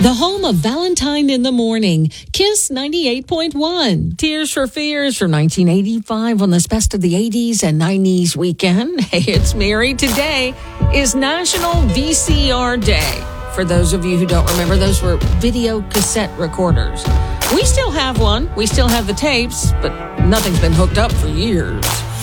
The home of Valentine in the Morning, Kiss 98.1. Tears for Fears from 1985 on this Best of the 80s and 90s weekend. Hey, it's Mary. Today is National VCR Day. For those of you who don't remember, those were video cassette recorders. We still have one. We still have the tapes, but nothing's been hooked up for years.